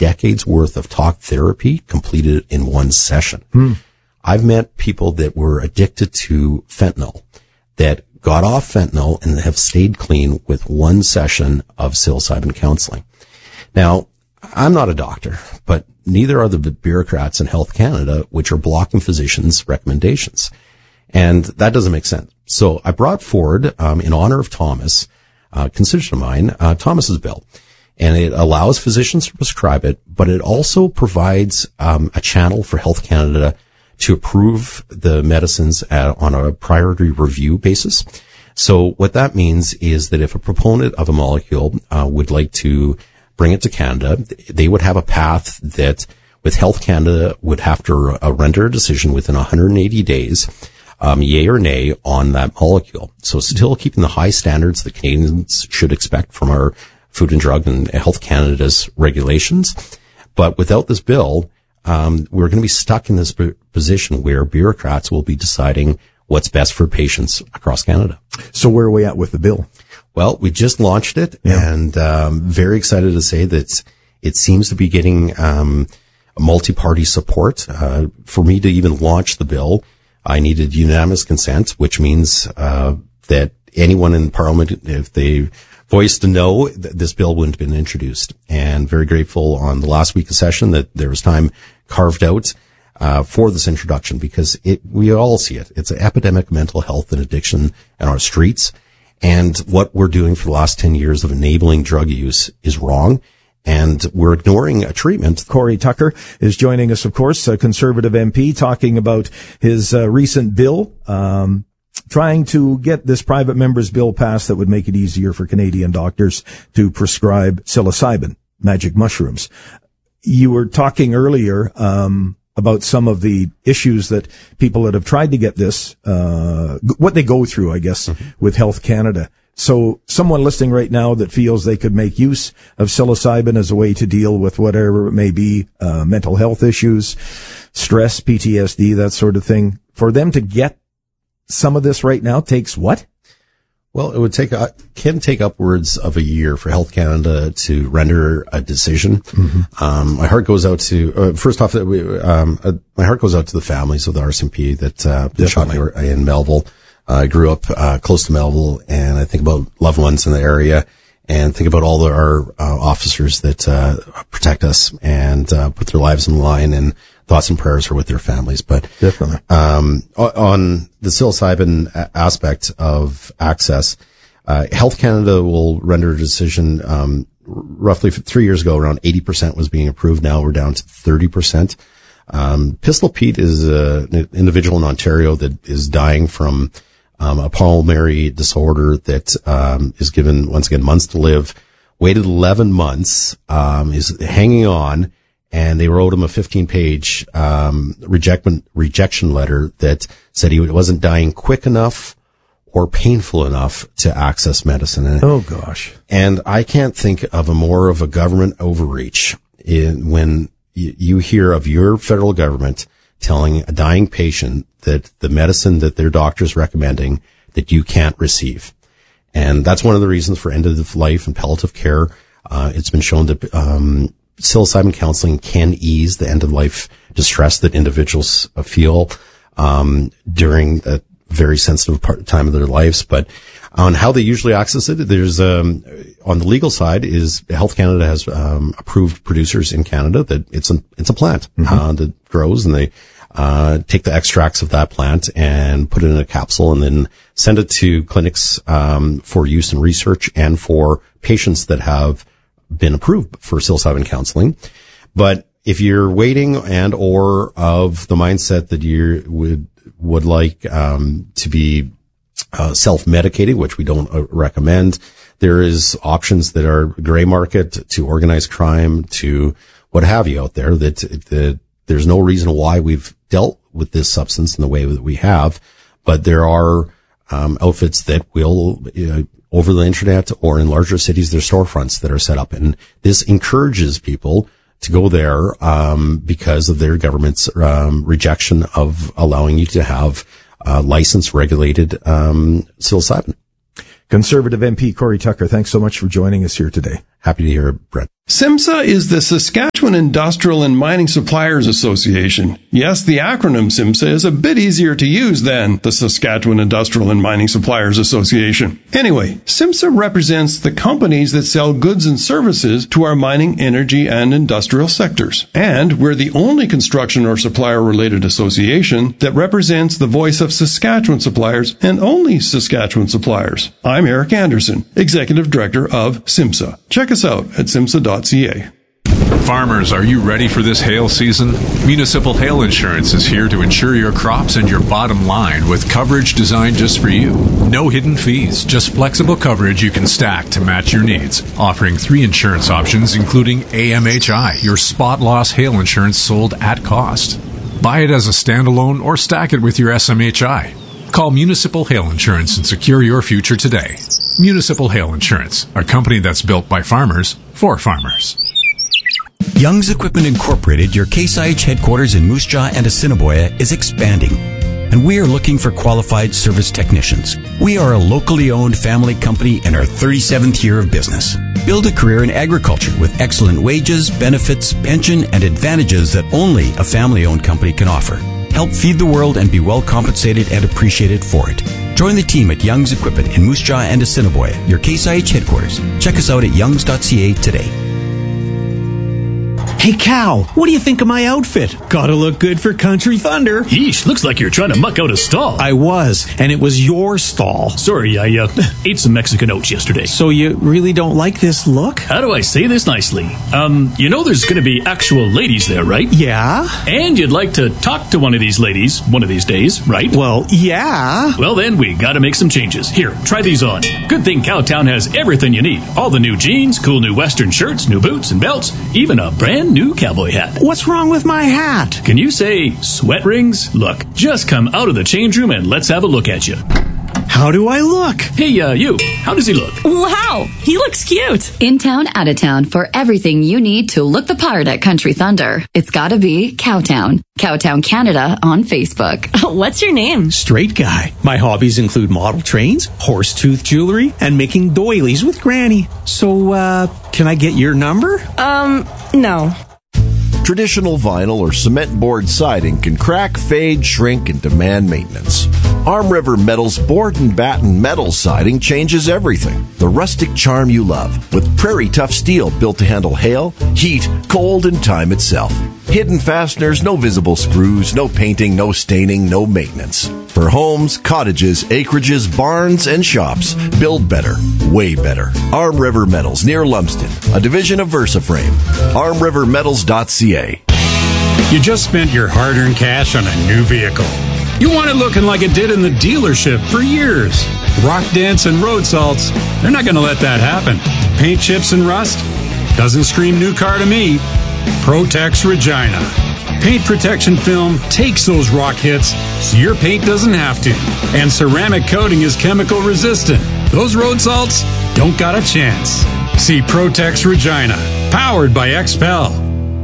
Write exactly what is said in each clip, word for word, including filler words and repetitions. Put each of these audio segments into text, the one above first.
decades worth of talk therapy completed in one session. Hmm. I've met people that were addicted to fentanyl that got off fentanyl and have stayed clean with one session of psilocybin counseling. Now, I'm not a doctor, but neither are the bureaucrats in Health Canada, which are blocking physicians' recommendations. And that doesn't make sense. So I brought forward, um, in honor of Thomas, uh, constituent of mine, uh, Thomas's bill. And it allows physicians to prescribe it, but it also provides, um, a channel for Health Canada to approve the medicines at, on a priority review basis. So what that means is that if a proponent of a molecule, uh, would like to bring it to Canada, they would have a path that with Health Canada would have to uh, render a decision within one hundred eighty days, um, yay or nay on that molecule. So still keeping the high standards that Canadians should expect from our Food and Drug and Health Canada's regulations. But without this bill, um, we're going to be stuck in this b- position where bureaucrats will be deciding what's best for patients across Canada. So where are we at with the bill? Well, we just launched it, yeah. and um, very excited to say that it seems to be getting um, multi-party support. Uh, for me to even launch the bill, I needed unanimous consent, which means uh, that anyone in Parliament, if they voiced a no, th- this bill wouldn't have been introduced. And very grateful on the last week of session that there was time carved out uh, for this introduction, because it we all see it. It's an epidemic of mental health and addiction in our streets. And what we're doing for the last ten years of enabling drug use is wrong. And we're ignoring a treatment. Corey Tucker is joining us, of course, a Conservative M P, talking about his uh, recent bill, um, trying to get this private member's bill passed that would make it easier for Canadian doctors to prescribe psilocybin, magic mushrooms. You were talking earlier, um, about some of the issues that people that have tried to get this, uh, what they go through, I guess, mm-hmm. with Health Canada. So someone listening right now that feels they could make use of psilocybin as a way to deal with whatever it may be, uh, mental health issues, stress, P T S D, that sort of thing, for them to get some of this right now takes what? Well, it would take, uh, can take upwards of a year for Health Canada to render a decision. Mm-hmm. Um, my heart goes out to, uh, first off, uh, we, um, uh, my heart goes out to the families of the R C M P that, uh, that shot me in Melville. Uh, I grew up, uh, close to Melville, and I think about loved ones in the area and think about all the, our, uh, officers that, uh, protect us and, uh, put their lives on the line, and thoughts and prayers are with their families. But definitely, um, on the psilocybin aspect of access, uh, Health Canada will render a decision, um, roughly three years ago, around eighty percent was being approved. Now we're down to thirty percent. Um, Pistol Pete is a, an individual in Ontario that is dying from, um, a pulmonary disorder that, um, is given, once again, months to live, waited eleven months, um, is hanging on. And they wrote him a fifteen page, um, rejection, rejection letter that said he wasn't dying quick enough or painful enough to access medicine. And, oh gosh. And I can't think of a more of a government overreach in when y- you hear of your federal government telling a dying patient that the medicine that their doctor's recommending that you can't receive. And that's one of the reasons for end of life and palliative care. Uh, it's been shown that, um, psilocybin counseling can ease the end-of-life distress that individuals feel um during a very sensitive part, time of their lives. But on how they usually access it, there's um on the legal side is Health Canada has um approved producers in Canada that it's a it's a plant mm-hmm. uh, that grows, and they uh take the extracts of that plant and put it in a capsule and then send it to clinics um for use in research and for patients that have been approved for psilocybin counseling. But if you're waiting and or of the mindset that you would would like um to be uh, self-medicating, which we don't uh, recommend, there is options that are gray market to organized crime to what have you out there, that that there's no reason why we've dealt with this substance in the way that we have. But there are um outfits that will uh, over the internet or in larger cities, there's storefronts that are set up. And this encourages people to go there, um, because of their government's, um, rejection of allowing you to have, uh, licensed, regulated, um, psilocybin. Conservative M P Corey Tucker, thanks so much for joining us here today. Happy to hear it, Brett. SIMSA is the Saskatchewan Industrial and Mining Suppliers Association. Yes, the acronym SIMSA is a bit easier to use than the Saskatchewan Industrial and Mining Suppliers Association. Anyway, SIMSA represents the companies that sell goods and services to our mining, energy, and industrial sectors. And we're the only construction or supplier-related association that represents the voice of Saskatchewan suppliers and only Saskatchewan suppliers. I'm Eric Anderson, Executive Director of SIMSA. Check us out at simsa dot c a. Farmers, are you ready for this hail season? Municipal Hail Insurance is here to insure your crops and your bottom line with coverage designed just for you. No hidden fees, just flexible coverage you can stack to match your needs. Offering three insurance options, including A M H I, your spot loss hail insurance sold at cost. Buy it as a standalone or stack it with your S M H I. Call Municipal Hail Insurance and secure your future today. Municipal Hail Insurance, a company that's built by farmers for farmers. Young's Equipment Incorporated, your Case I H headquarters in Moose Jaw and Assiniboia, is expanding, and we are looking for qualified service technicians. We are a locally owned family company in our thirty-seventh year of business. Build a career in agriculture with excellent wages, benefits, pension, and advantages that only a family-owned company can offer. Help feed the world and be well compensated and appreciated for it. Join the team at Young's Equipment in Moose Jaw and Assiniboia, your Case I H headquarters. Check us out at youngs dot c a today. Hey, Cal, what do you think of my outfit? Gotta look good for Country Thunder. Yeesh, looks like you're trying to muck out a stall. I was, and it was your stall. Sorry, I uh, ate some Mexican oats yesterday. So you really don't like this look? How do I say this nicely? Um, you know there's gonna be actual ladies there, right? Yeah. And you'd like to talk to one of these ladies one of these days, right? Well, yeah. Well then, we gotta make some changes. Here, try these on. Good thing Cowtown has everything you need. All the new jeans, cool new western shirts, new boots and belts, even a brand new cowboy hat. What's wrong with my hat? Can you say sweat rings? Look, just come out of the change room and let's have a look at you. How do I look? Hey, uh, you, how does he look? Wow, he looks cute. In town, out of town, for everything you need to look the part at Country Thunder. It's gotta be Cowtown. Cowtown Canada on Facebook. What's your name? Straight guy. My hobbies include model trains, horse-tooth jewelry, and making doilies with Granny. So, uh, can I get your number? Um, no. Traditional vinyl or cement board siding can crack, fade, shrink, and demand maintenance. Arm River Metal's board and batten metal siding changes everything. The rustic charm you love, with prairie tough steel built to handle hail, heat, cold, and time itself. Hidden fasteners, no visible screws, no painting, no staining, no maintenance. For homes, cottages, acreages, barns, and shops, build better, way better. Arm River Metals, near Lumsden, a division of VersaFrame. arm river metals dot c a. You just spent your hard-earned cash on a new vehicle. You want it looking like it did in the dealership for years. Rock dents and road salts, they're not going to let that happen. Paint chips and rust? Doesn't scream new car to me. Protex Regina. Paint protection film takes those rock hits so your paint doesn't have to. And ceramic coating is chemical resistant. Those road salts don't got a chance. See Protex Regina, powered by X P E L.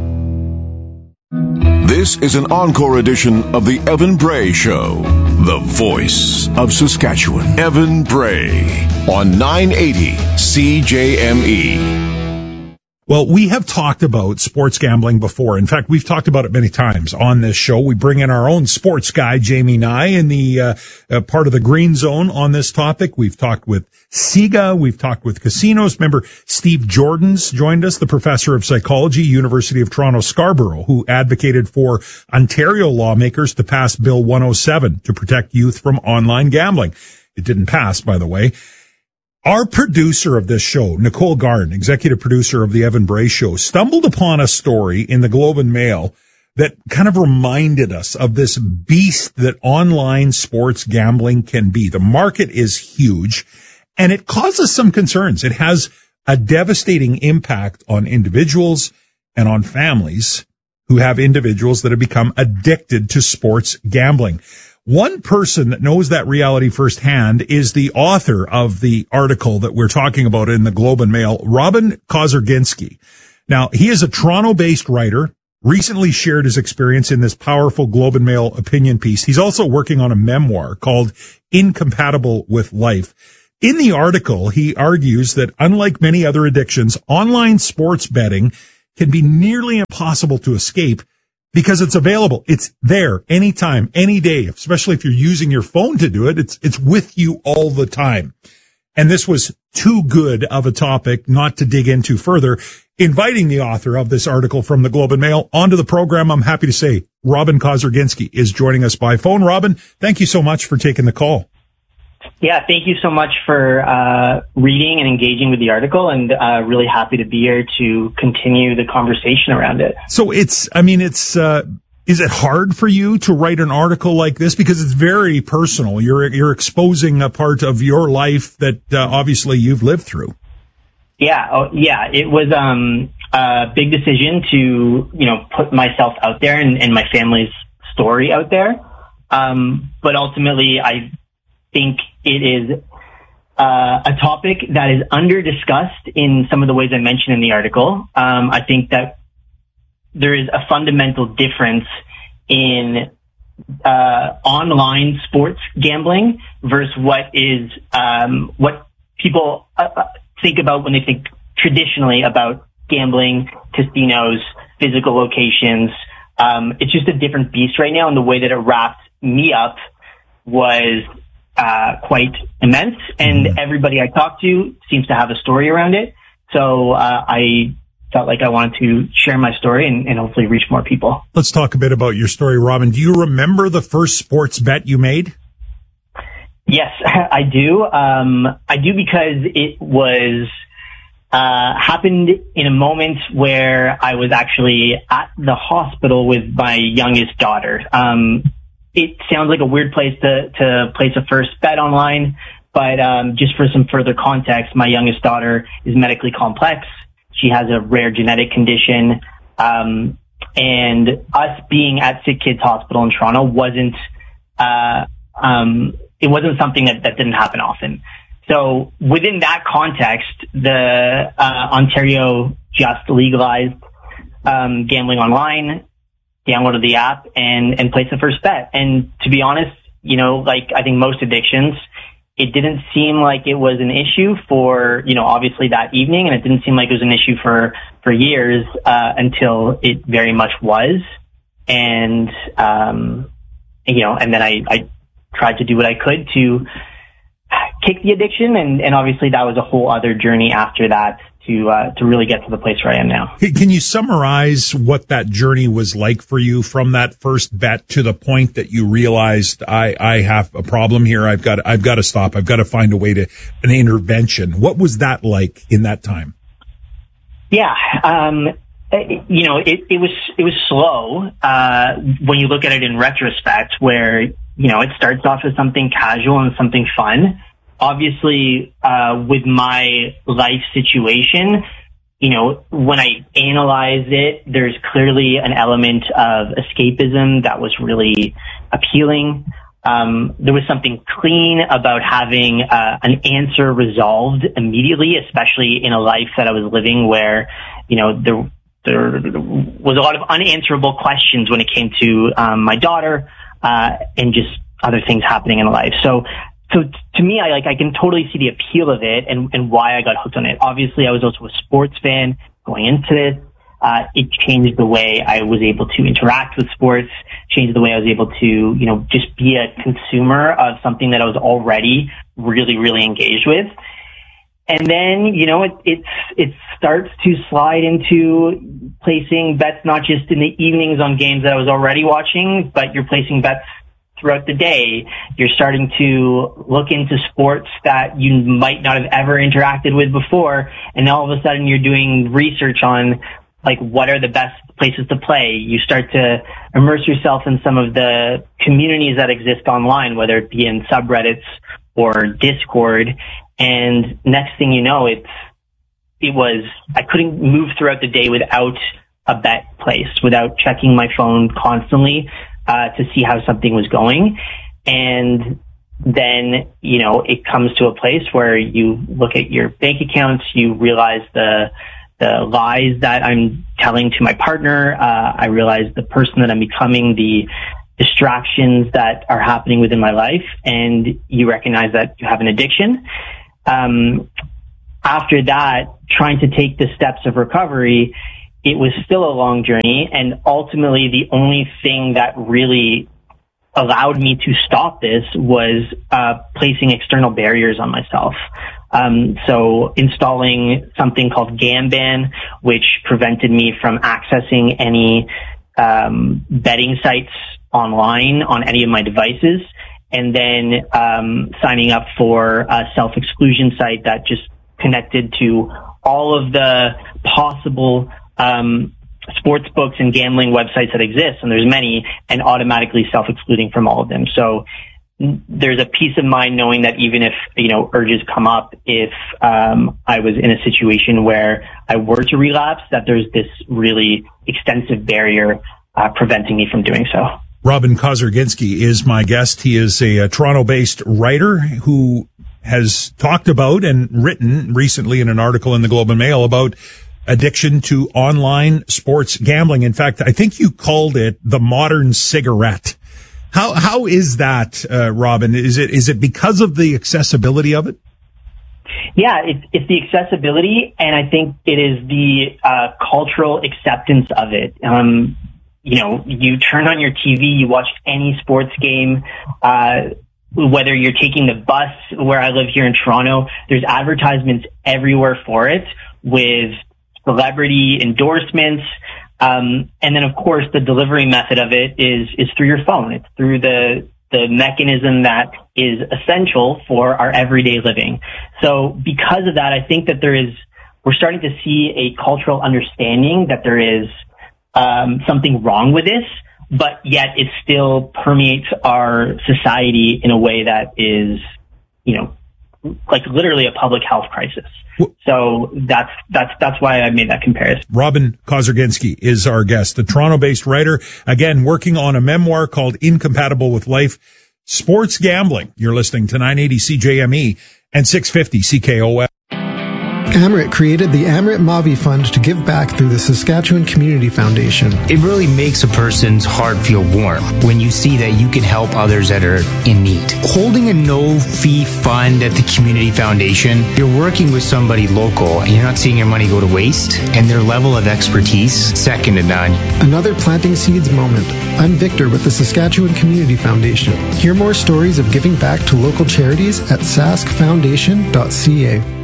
This is an encore edition of the Evan Bray Show, the voice of Saskatchewan. Evan Bray on nine eighty C J M E. Well, we have talked about sports gambling before. In fact, we've talked about it many times on this show. We bring in our own sports guy, Jamie Nye, in the uh, uh, part of the Green Zone on this topic. We've talked with SIGA. We've talked with casinos. Remember, Steve Jordan's joined us, the professor of psychology, University of Toronto, Scarborough, who advocated for Ontario lawmakers to pass Bill one oh seven to protect youth from online gambling. It didn't pass, by the way. Our producer of this show, Nicole Garn, executive producer of the Evan Bray Show, stumbled upon a story in the Globe and Mail that kind of reminded us of this beast that online sports gambling can be. The market is huge, and it causes some concerns. It has a devastating impact on individuals and on families who have individuals that have become addicted to sports gambling. One person that knows that reality firsthand is the author of the article that we're talking about in the Globe and Mail, Robin Kozerginski. Now, he is a Toronto-based writer, recently shared his experience in this powerful Globe and Mail opinion piece. He's also working on a memoir called Incompatible with Life. In the article, he argues that unlike many other addictions, online sports betting can be nearly impossible to escape because it's available. It's there anytime, any day, especially if you're using your phone to do it. It's, it's with you all the time. And this was too good of a topic not to dig into further. Inviting the author of this article from the Globe and Mail onto the program, I'm happy to say Robin Kozerginski is joining us by phone. Robin, thank you so much for taking the call. Yeah, thank you so much for uh, reading and engaging with the article, and uh, really happy to be here to continue the conversation around it. So it's, I mean, it's, uh, is it hard for you to write an article like this? Because it's very personal. You're, you're exposing a part of your life that uh, obviously you've lived through. Yeah, oh, yeah, it was um, a big decision to, you know, put myself out there and, and my family's story out there. Um, but ultimately, I think it is uh, a topic that is under-discussed in some of the ways I mentioned in the article. Um, I think that there is a fundamental difference in uh, online sports gambling versus what is um, what people uh, think about when they think traditionally about gambling, casinos, physical locations. Um, it's just a different beast right now, and the way that it wrapped me up was Uh, quite immense, and mm-hmm. everybody I talked to seems to have a story around it. So uh, I felt like I wanted to share my story and, and hopefully reach more people. Let's talk a bit about your story, Robin. Do you remember the first sports bet you made? Yes, I do. Um, I do because it was uh, happened in a moment where I was actually at the hospital with my youngest daughter. Um, It sounds like a weird place to, to place a first bet online, but um, just for some further context, my youngest daughter is medically complex. She has a rare genetic condition, um, and us being at Sick Kids Hospital in Toronto wasn't uh, um, it wasn't something that, that didn't happen often. So within that context, the uh, Ontario just legalized um, gambling online. Downloaded the app and, and placed the first bet. And to be honest, you know, like I think most addictions, it didn't seem like it was an issue for, you know, obviously that evening, and it didn't seem like it was an issue for, for years, uh, until it very much was. And, um, you know, and then I, I tried to do what I could to kick the addiction. And, and obviously that was a whole other journey after that to uh, to really get to the place where I am now. Can you summarize what that journey was like for you from that first bet to the point that you realized I, I have a problem here? I've got I've got to stop. I've got to find a way to an intervention. What was that like in that time? Yeah, um, it, you know, it, it was it was slow uh, when you look at it in retrospect. Where you know it starts off as something casual and something fun. Obviously, uh, with my life situation, you know, when I analyze it, there's clearly an element of escapism that was really appealing. Um, there was something clean about having uh, an answer resolved immediately, especially in a life that I was living where, you know, there, there was a lot of unanswerable questions when it came to um, my daughter uh, and just other things happening in life. So, So to me, I like, I can totally see the appeal of it and, and why I got hooked on it. Obviously, I was also a sports fan going into this. Uh, it changed the way I was able to interact with sports, changed the way I was able to, you know, just be a consumer of something that I was already really, really engaged with. And then, you know, it, it's, it starts to slide into placing bets, not just in the evenings on games that I was already watching, but you're placing bets throughout the day. You're starting to look into sports that you might not have ever interacted with before. And now all of a sudden you're doing research on like what are the best places to play. You start to immerse yourself in some of the communities that exist online, whether it be in subreddits or Discord. And next thing you know, it's, it was, I couldn't move throughout the day without a bet placed, without checking my phone constantly. Uh, to see how something was going. And then, you know, it comes to a place where you look at your bank accounts, you realize the, the lies that I'm telling to my partner. Uh, I realize the person that I'm becoming, the distractions that are happening within my life, and you recognize that you have an addiction. um, after that, trying to take the steps of recovery, it was still a long journey. And ultimately, the only thing that really allowed me to stop this was uh, placing external barriers on myself. Um, so installing something called Gamban, which prevented me from accessing any um, betting sites online on any of my devices, and then um, signing up for a self-exclusion site that just connected to all of the possible um, sports books and gambling websites that exist, and there's many, and automatically self-excluding from all of them. So there's a peace of mind knowing that even if, you know, urges come up, if um, I was in a situation where I were to relapse, that there's this really extensive barrier uh, preventing me from doing so. Robin Kozarginski is my guest. He is a, a Toronto-based writer who has talked about and written recently in an article in the Globe and Mail about addiction to online sports gambling. In fact, I think you called it the modern cigarette. How how is that, uh, Robin? Is it is it because of the accessibility of it? Yeah, it's it's the accessibility, and I think it is the uh, cultural acceptance of it. Um, you know, you turn on your T V, you watch any sports game, uh, whether you're taking the bus, where I live here in Toronto, there's advertisements everywhere for it with celebrity endorsements. Um, and then of course the delivery method of it is, is through your phone. It's through the, the mechanism that is essential for our everyday living. So because of that, I think that there is, we're starting to see a cultural understanding that there is, um, something wrong with this, but yet it still permeates our society in a way that is, you know, like literally a public health crisis. So that's, that's, that's why I made that comparison. Robin Kozarginski is our guest, the Toronto-based writer, again, working on a memoir called Incompatible with Life, Sports Gambling. You're listening to nine eighty C J M E and six fifty C K O L. Amrit created the Amrit Mavi Fund to give back through the Saskatchewan Community Foundation. It really makes a person's heart feel warm when you see that you can help others that are in need. Holding a no-fee fund at the Community Foundation, you're working with somebody local and you're not seeing your money go to waste, and their level of expertise, second to none. Another Planting Seeds moment. I'm Victor with the Saskatchewan Community Foundation. Hear more stories of giving back to local charities at sask foundation dot c a.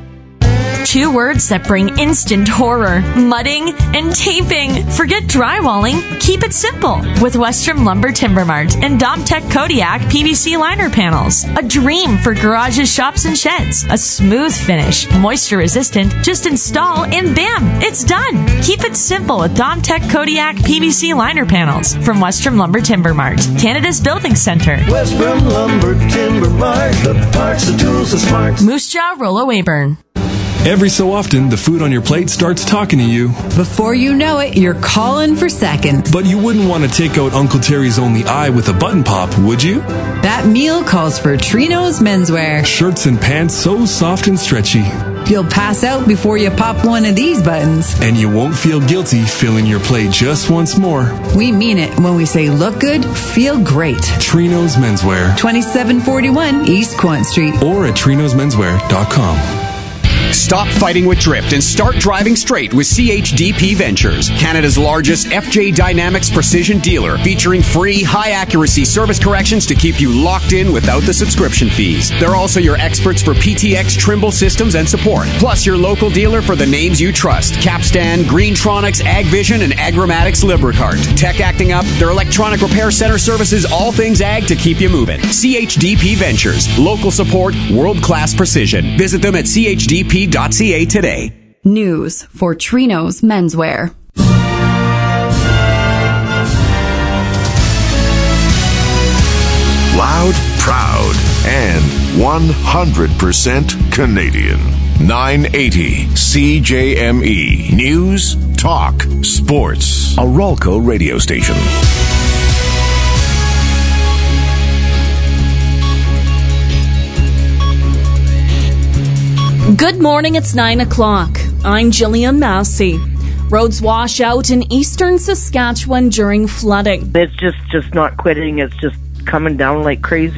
Two words that bring instant horror: mudding and taping. Forget drywalling. Keep it simple with Western Lumber Timber Mart and Domtech Kodiak P V C liner panels. A dream for garages, shops, and sheds. A smooth finish, moisture resistant. Just install and bam, it's done. Keep it simple with Domtech Kodiak P V C liner panels from Western Lumber Timber Mart, Canada's building center. Western Lumber Timber Mart, the parts, the tools, the smarts. Moose Jaw, Rollo Weyburn. Every so often, the food on your plate starts talking to you. Before you know it, you're calling for seconds. But you wouldn't want to take out Uncle Terry's only eye with a button pop, would you? That meal calls for Trino's menswear. Shirts and pants so soft and stretchy. You'll pass out before you pop one of these buttons. And you won't feel guilty filling your plate just once more. We mean it when we say look good, feel great. Trino's Menswear. twenty-seven forty-one East Quant Street. Or at trinos menswear dot com. Stop fighting with drift and start driving straight with C H D P Ventures, Canada's largest F J Dynamics precision dealer, featuring free, high-accuracy service corrections to keep you locked in without the subscription fees. They're also your experts for P T X Trimble systems and support, plus your local dealer for the names you trust: Capstan, Greentronics, AgVision, and Agromatics Libricart. Tech acting up, their electronic repair center services all things ag to keep you moving. C H D P Ventures, local support, world-class precision. Visit them at c h d p dot c a today. News for Trino's Menswear. Loud, proud, and one hundred percent Canadian. nine eighty C J M E. News, talk, sports. A Rolco radio station. Good morning, it's nine o'clock. I'm Jillian Massey. Roads wash out in eastern Saskatchewan during flooding. It's just, just not quitting. It's just coming down like crazy.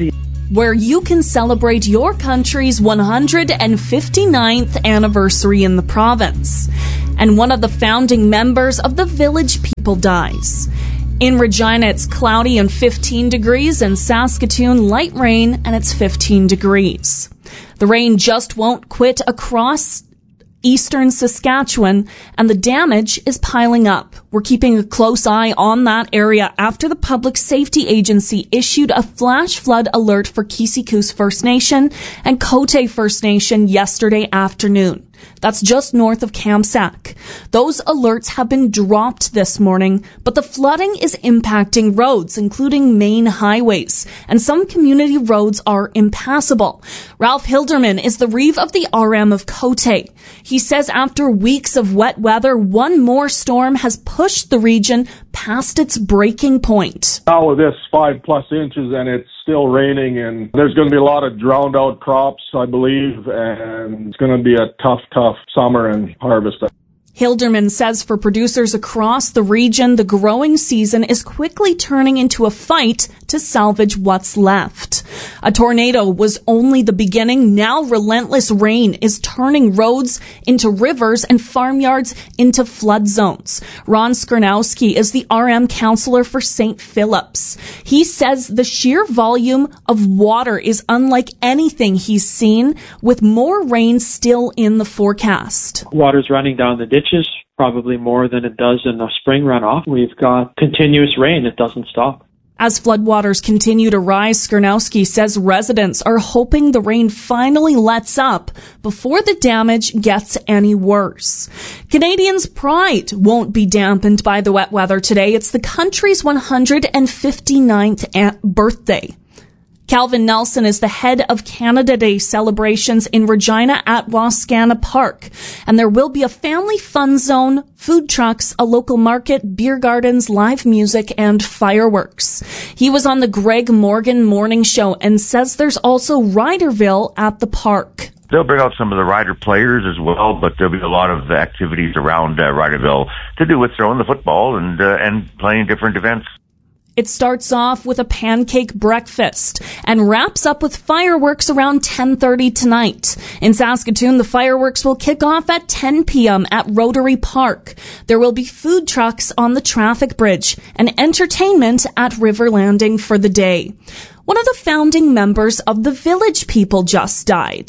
where you can celebrate your country's one hundred fifty-ninth anniversary in the province. And one of the founding members of the Village People dies. In Regina, it's cloudy and fifteen degrees. In Saskatoon, light rain and it's fifteen degrees. The rain just won't quit across eastern Saskatchewan, and the damage is piling up. We're keeping a close eye on that area after the Public Safety Agency issued a flash flood alert for Kisikus First Nation and Cote First Nation yesterday afternoon. That's just north of Kamsack. Those alerts have been dropped this morning, but the flooding is impacting roads, including main highways, and some community roads are impassable. Ralph Hilderman is the Reeve of the R M of Cote. He says after weeks of wet weather, one more storm has pushed the region past its breaking point. Now with this five plus inches and it's still raining, and there's going to be a lot of drowned out crops, I believe, and it's going to be a tough, tough summer and harvest. Hilderman says for producers across the region, the growing season is quickly turning into a fight to salvage what's left. A tornado was only the beginning. Now relentless rain is turning roads into rivers and farmyards into flood zones. Ron Skernowski is the R M counselor for Saint Philip's. He says the sheer volume of water is unlike anything he's seen, with more rain still in the forecast. Water's running down the ditches, probably more than it does in the spring runoff. We've got continuous rain. It doesn't stop. As floodwaters continue to rise, Skernowski says residents are hoping the rain finally lets up before the damage gets any worse. Canadians' pride won't be dampened by the wet weather today. It's the country's one hundred fifty-ninth birthday. Calvin Nelson is the head of Canada Day celebrations in Regina at Wascana Park. And there will be a family fun zone, food trucks, a local market, beer gardens, live music, and fireworks. He was on the Greg Morgan Morning Show and says there's also Riderville at the park. They'll bring out some of the Rider players as well, but there'll be a lot of activities around uh, Riderville to do with throwing the football and uh, and playing different events. It starts off with a pancake breakfast and wraps up with fireworks around ten thirty tonight. In Saskatoon, the fireworks will kick off at ten p.m. at Rotary Park. There will be food trucks on the traffic bridge and entertainment at River Landing for the day. One of the founding members of the Village People just died.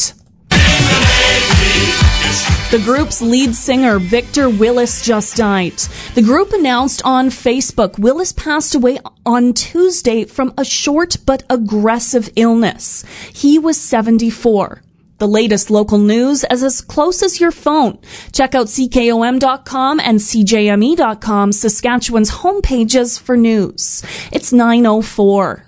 The group's lead singer, Victor Willis, just died. The group announced on Facebook Willis passed away on Tuesday from a short but aggressive illness. He was seventy-four. The latest local news is as close as your phone. Check out C K O M dot com and C J M E dot com, Saskatchewan's homepages for news. It's nine oh four.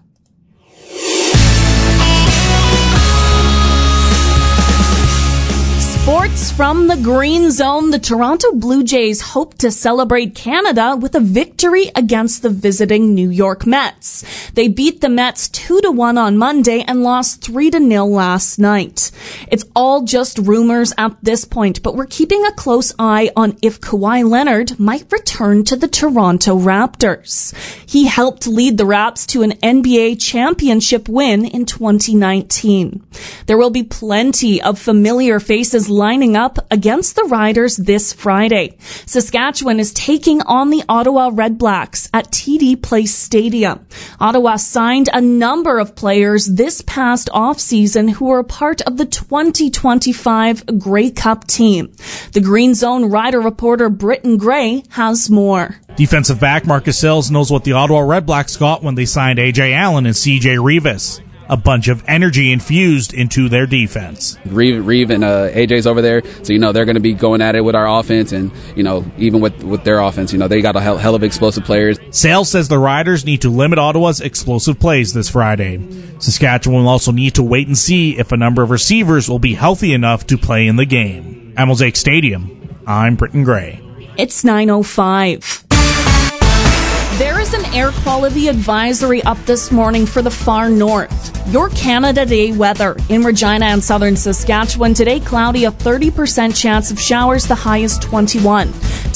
Sports from the Green Zone. The Toronto Blue Jays hope to celebrate Canada with a victory against the visiting New York Mets. They beat the Mets two to one on Monday and lost three to nil last night. It's all just rumors at this point, but we're keeping a close eye on if Kawhi Leonard might return to the Toronto Raptors. He helped lead the Raps to an N B A championship win in twenty nineteen. There will be plenty of familiar faces lining up against the Riders this Friday. Saskatchewan is taking on the Ottawa Red Blacks at T D Place Stadium. Ottawa signed a number of players this past offseason who were part of the twenty twenty-five Grey Cup team. The Green Zone Rider reporter Britton Gray has more. Defensive back Marcus Sills knows what the Ottawa Red Blacks got when they signed A J Allen and C J Rivas. A bunch of energy infused into their defense. Reeve, Reeve and uh, A J's over there, so you know they're going to be going at it with our offense, and you know even with with their offense, you know they got a hell, hell of explosive players. Sales says the Riders need to limit Ottawa's explosive plays this Friday. Saskatchewan will also need to wait and see if a number of receivers will be healthy enough to play in the game. At Mosaic Stadium, I'm Britton Gray. It's nine oh five. There is an air quality advisory up this morning for the far north. Your Canada Day weather in Regina and southern Saskatchewan. Today, cloudy, a thirty percent chance of showers, the high is twenty-one.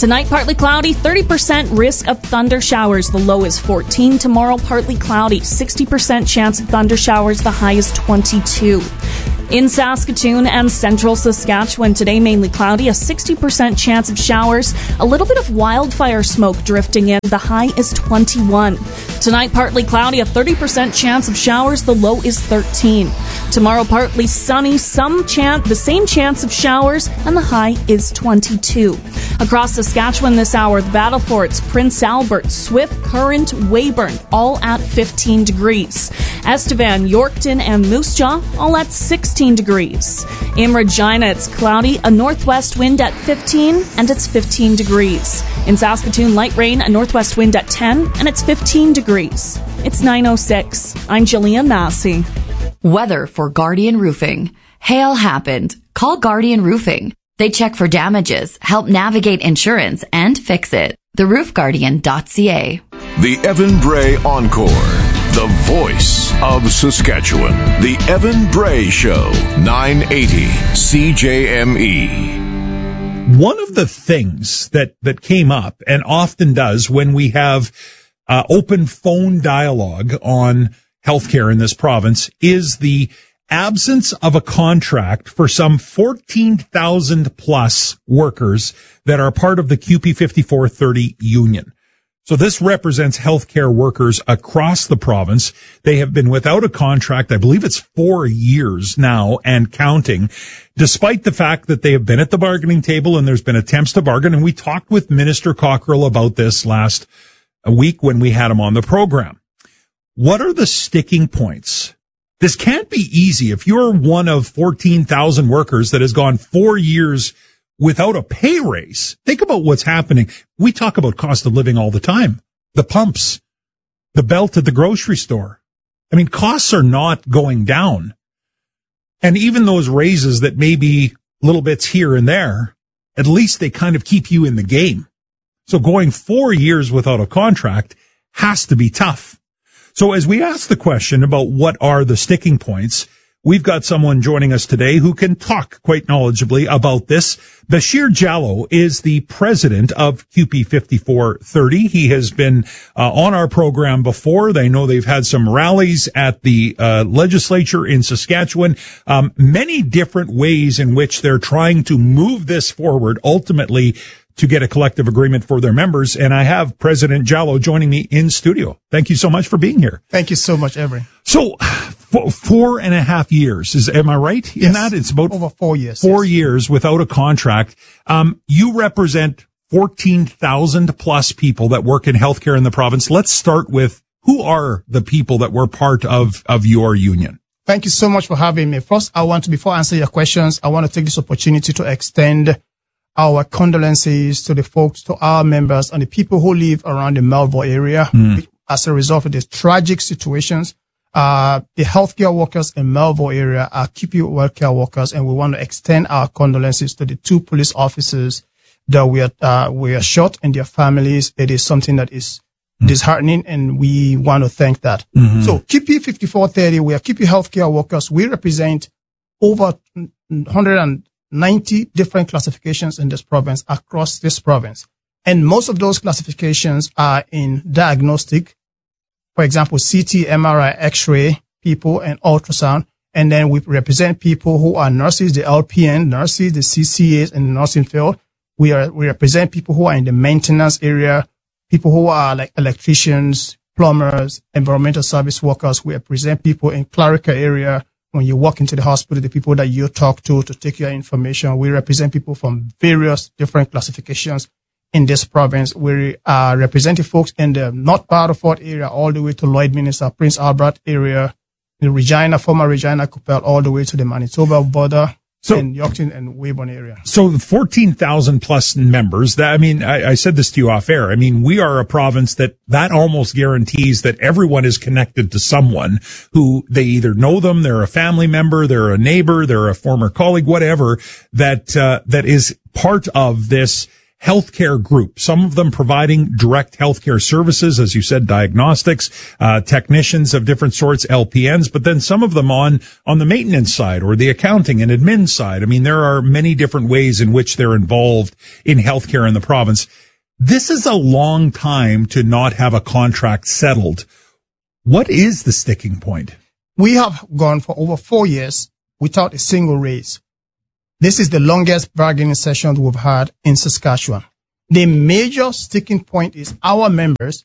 Tonight, partly cloudy, thirty percent risk of thunder showers. The low is fourteen. Tomorrow, partly cloudy, sixty percent chance of thunder showers. The high is twenty-two. In Saskatoon and central Saskatchewan, today mainly cloudy, a sixty percent chance of showers, a little bit of wildfire smoke drifting in. The high is twenty-one. Tonight, partly cloudy, a thirty percent chance of showers. The low is thirteen. Tomorrow, partly sunny, some chance, the same chance of showers, and the high is twenty-two. Across Saskatchewan this hour, the Battle Forts, Prince Albert, Swift Current, Weyburn, all at fifteen degrees. Estevan, Yorkton, and Moose Jaw, all at sixteen degrees. In Regina, it's cloudy, a northwest wind at fifteen, and it's fifteen degrees. In Saskatoon, light rain, a northwest wind at ten, and it's fifteen degrees. It's nine oh six. I'm Jillian Massey. Weather for Guardian Roofing. Hail happened. Call Guardian Roofing. They check for damages, help navigate insurance, and fix it. the roof guardian dot c a. The Evan Bray Encore. The voice of Saskatchewan. The Evan Bray Show. nine eighty C J M E. One of the things that, that came up and often does when we have uh, open phone dialogue on healthcare in this province is the absence of a contract for some fourteen thousand plus workers that are part of the Q P fifty-four thirty union. So this represents healthcare workers across the province. They have been without a contract. I believe it's four years now and counting, despite the fact that they have been at the bargaining table and there's been attempts to bargain. And we talked with Minister Cockrell about this last week when we had him on the program. What are the sticking points? This can't be easy. If you're one of fourteen thousand workers that has gone four years without a pay raise, think about what's happening. We talk about cost of living all the time. The pumps, the belt at the grocery store. I mean, costs are not going down. And even those raises that may be little bits here and there, at least they kind of keep you in the game. So going four years without a contract has to be tough. So as we ask the question about what are the sticking points, we've got someone joining us today who can talk quite knowledgeably about this. Bashir Jallow is the president of Q P fifty-four thirty. He has been uh, on our program before. They know they've had some rallies at the uh, legislature in Saskatchewan, um, many different ways in which they're trying to move this forward, ultimately to get a collective agreement for their members. And I have President Jallow joining me in studio. Thank you so much for being here. Thank you so much, Avery. So for four and a half years, is am I right in yes. that? It's about over four years. Four yes. years without a contract. Um, you represent fourteen thousand plus people that work in healthcare in the province. Let's start with who are the people that were part of, of your union? Thank you so much for having me. First, I want to, before I answer your questions, I want to take this opportunity to extend our condolences to the folks, to our members and the people who live around the Melville area mm. as a result of these tragic situations. Uh, the healthcare workers in Melville area are Q P healthcare workers, and we want to extend our condolences to the two police officers that we are, uh, we are shot and their families. It is something that is mm. disheartening, and we want to thank that. Mm-hmm. So Q P fifty-four thirty, we are Q P healthcare workers. We represent over one hundred ninety different classifications in this province, across this province. And most of those classifications are in diagnostic. For example, C T, M R I, X-ray people, and ultrasound. And then we represent people who are nurses, the L P N, nurses, the C C As in the nursing field. We are, we represent people who are in the maintenance area, people who are like electricians, plumbers, environmental service workers. We represent people in clerical area. When you walk into the hospital, the people that you talk to to take your information. We represent people from various different classifications in this province. We are representing folks in the North Battleford area all the way to Lloydminster, Prince Albert area, the Regina, former Regina Coupelle, all the way to the Manitoba border, so, in Yorkton and Weyburn area. So the fourteen thousand plus members, that, I mean, I, I said this to you off air. I mean, we are a province that, that almost guarantees that everyone is connected to someone who they either know them, they're a family member, they're a neighbor, they're a former colleague, whatever, that, uh, that is part of this healthcare group, some of them providing direct healthcare services, as you said, diagnostics, uh, technicians of different sorts, L P Ns, but then some of them on, on the maintenance side or the accounting and admin side. I mean, there are many different ways in which they're involved in healthcare in the province. This is a long time to not have a contract settled. What is the sticking point? We have gone for over four years without a single raise. This is the longest bargaining session we've had in Saskatchewan. The major sticking point is our members.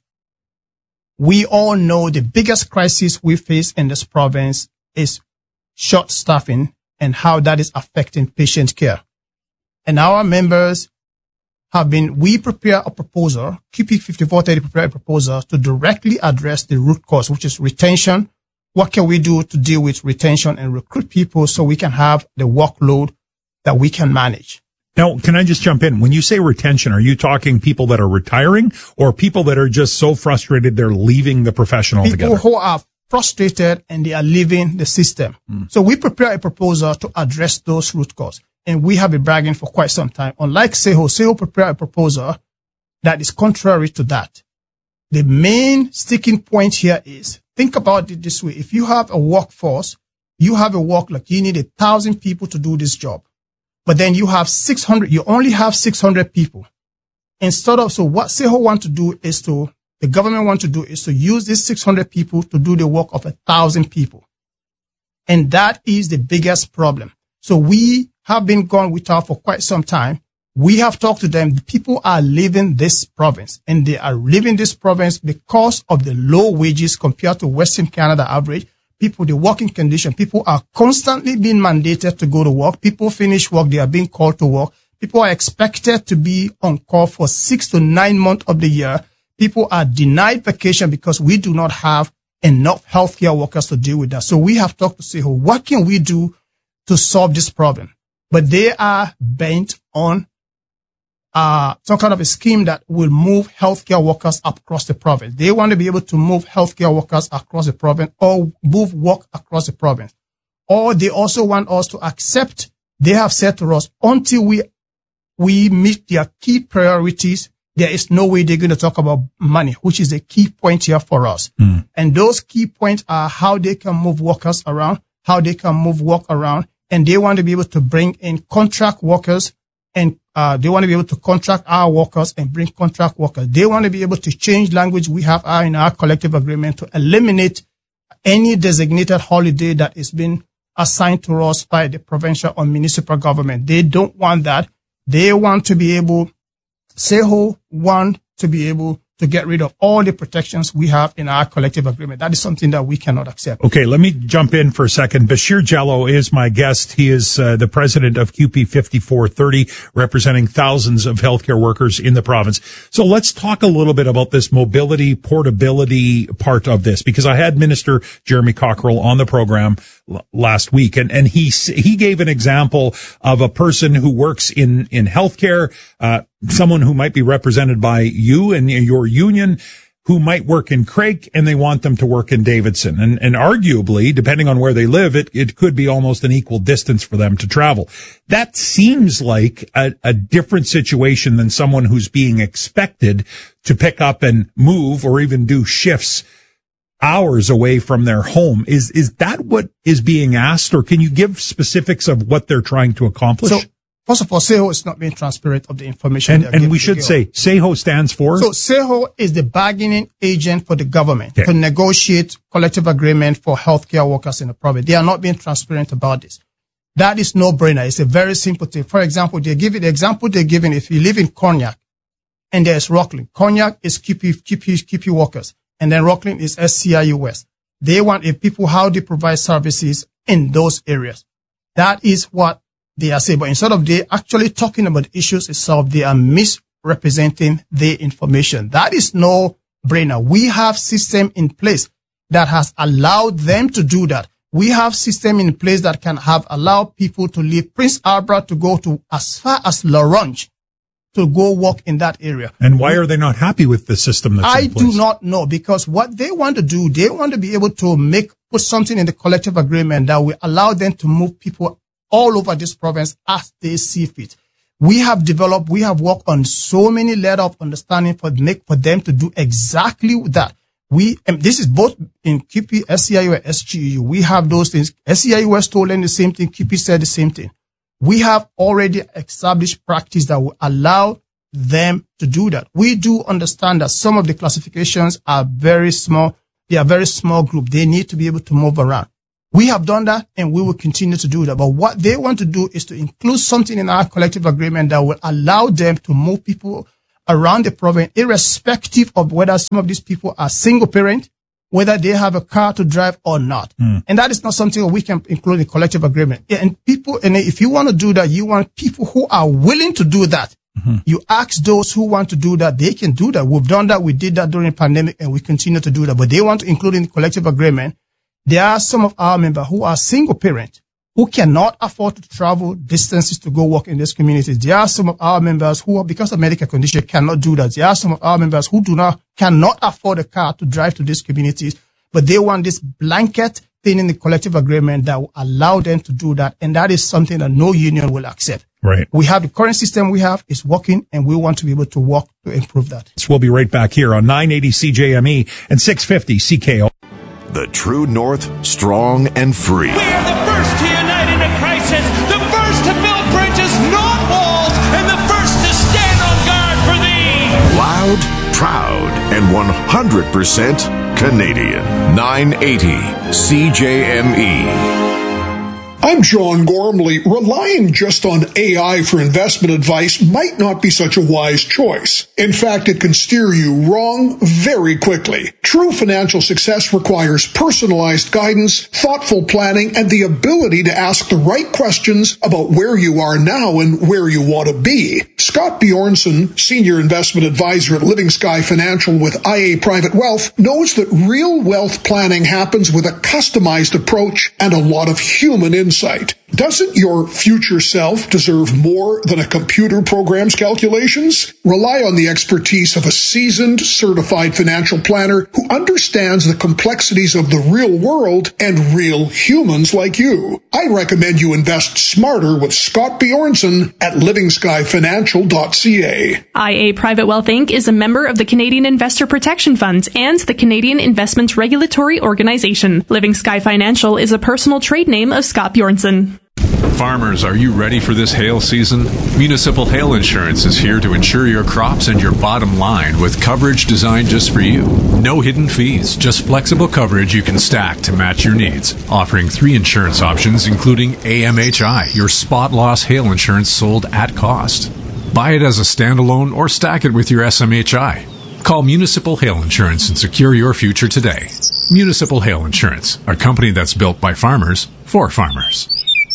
We all know the biggest crisis we face in this province is short staffing and how that is affecting patient care. And our members have been, we prepare a proposal, Q P fifty-four thirty prepare a proposal to directly address the root cause, which is retention. What can we do to deal with retention and recruit people so we can have the workload that we can manage? Now, can I just jump in? When you say retention, are you talking people that are retiring or people that are just so frustrated they're leaving the profession altogether? People who are frustrated and they are leaving the system. Mm. So we prepare a proposal to address those root causes. And we have been bragging for quite some time. Unlike SEHO, SEHO prepared a proposal that is contrary to that. The main sticking point here is, think about it this way. If you have a workforce, you have a work, like you need a thousand people to do this job. But then you have six hundred, you only have six hundred people. Instead of, so what SEHO want to do is to, the government want to do is to use these six hundred people to do the work of a thousand people. And that is the biggest problem. So we have been gone without for quite some time. We have talked to them. The people are leaving this province and they are leaving this province because of the low wages compared to Western Canada average. People, the working condition, people are constantly being mandated to go to work. People finish work, they are being called to work. People are expected to be on call for six to nine months of the year. People are denied vacation because we do not have enough healthcare workers to deal with that. So we have talked to SEHO, what can we do to solve this problem? But they are bent on uh some kind of a scheme that will move healthcare workers across the province. They want to be able to move healthcare workers across the province or move work across the province. Or they also want us to accept, they have said to us, until we we meet their key priorities, there is no way they're going to talk about money, which is a key point here for us. Mm. And those key points are how they can move workers around, how they can move work around, and they want to be able to bring in contract workers, and uh, they want to be able to contract our workers and bring contract workers. They want to be able to change language we have in our collective agreement to eliminate any designated holiday that is being assigned to us by the provincial or municipal government. They don't want that. They want to be able, SEHO want to be able to get rid of all the protections we have in our collective agreement. That is something that we cannot accept. Okay, let me jump in for a second. Bashir Jello is my guest. He is uh, the president of Q P fifty-four thirty, representing thousands of healthcare workers in the province. So let's talk a little bit about this mobility, portability part of this, because I had Minister Jeremy Cockrell on the program l- last week, and, and he he gave an example of a person who works in, in healthcare, uh, someone who might be represented by you and your union, who might work in Craik, and they want them to work in Davidson. And, and arguably, depending on where they live, it, it could be almost an equal distance for them to travel. That seems like a, a different situation than someone who's being expected to pick up and move or even do shifts hours away from their home. Is, is that what is being asked, or can you give specifics of what they're trying to accomplish? So, first of all, SEHO is not being transparent of the information. And, and we should say, SEHO stands for? So SEHO is the bargaining agent for the government okay. to negotiate collective agreement for healthcare workers in the province. They are not being transparent about this. That is no brainer. It's a very simple thing. For example, they give it the example they're giving. If you live in Cognac and there's Rockland, Cognac is Q P, Q P, Q P workers, and then Rockland is S C I U West. They want a people how they provide services in those areas. That is what they are saying, but instead of they actually talking about the issues itself, they are misrepresenting the information. That is no brainer. We have system in place that has allowed them to do that. We have system in place that can have allowed people to leave Prince Albert to go to as far as Laurent to go work in that area. And why are they not happy with the system that's I in place? do not know, because what they want to do, they want to be able to make, put something in the collective agreement that will allow them to move people all over this province as they see fit. We have developed, we have worked on so many letter of understanding for make for them to do exactly that. We, and this is both in Q P, S C I U, and S G E U. We have those things. S C I U was told them the same thing. Q P said the same thing. We have already established practice that will allow them to do that. We do understand that some of the classifications are very small. They are very small group. They need to be able to move around. We have done that and we will continue to do that. But what they want to do is to include something in our collective agreement that will allow them to move people around the province, irrespective of whether some of these people are single parent, whether they have a car to drive or not. Mm. And that is not something that we can include in collective agreement. And people, and if you want to do that, you want people who are willing to do that. Mm-hmm. You ask those who want to do that, they can do that. We've done that. We did that during the pandemic and we continue to do that. But they want to include in the collective agreement. There are some of our members who are single parent, who cannot afford to travel distances to go work in these communities. There are some of our members who, because of medical condition, cannot do that. There are some of our members who do not, cannot afford a car to drive to these communities, but they want this blanket thing in the collective agreement that will allow them to do that. And that is something that no union will accept. Right. We have the current system we have is working and we want to be able to work to improve that. So we'll be right back here on nine eighty C J M E and six fifty C K O. The True North, strong and free. We are the first to unite in a crisis, the first to build bridges, not walls, and the first to stand on guard for thee. Loud, proud, and one hundred percent Canadian. nine eighty C J M E. I'm John Gormley. Relying just on A I for investment advice might not be such a wise choice. In fact, it can steer you wrong very quickly. True financial success requires personalized guidance, thoughtful planning, and the ability to ask the right questions about where you are now and where you want to be. Scott Bjornson, Senior Investment Advisor at Living Sky Financial with I A Private Wealth, knows that real wealth planning happens with a customized approach and a lot of human insight. Doesn't your future self deserve more than a computer program's calculations? Rely on the expertise of a seasoned, certified financial planner who understands the complexities of the real world and real humans like you. I recommend you invest smarter with Scott Bjornson at living sky financial dot c a. I A Private Wealth Incorporated is a member of the Canadian Investor Protection Fund and the Canadian Investments Regulatory Organization. Living Sky Financial is a personal trade name of Scott Bjornson. Farmers, are you ready for this hail season? Municipal Hail Insurance is here to insure your crops and your bottom line with coverage designed just for you. No hidden fees, just flexible coverage you can stack to match your needs. Offering three insurance options, including A M H I, your spot loss hail insurance sold at cost. Buy it as a standalone or stack it with your S M H I. Call Municipal Hail Insurance and secure your future today. Municipal Hail Insurance, a company that's built by farmers for farmers.